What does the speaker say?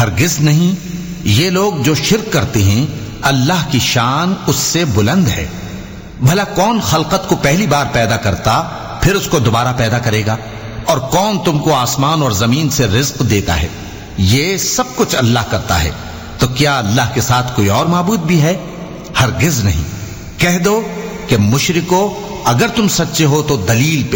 हरगिज नहीं, ये लोग जो शिर्क करते हैं अल्लाह की शान उससे बुलंद है। भला कौन खलकत को पहली बार पैदा करता फिर उसको दोबारा पैदा करेगा? और कौन तुमको आसमान और जमीन से रिज्क देता है? ये सब कुछ अल्लाह करता है। तो क्या अल्लाह के साथ कोई और माबूद भी है? हरगिज नहीं। कह दो कि मुशरिको, अगर तुम सच्चे हो तो दलील पे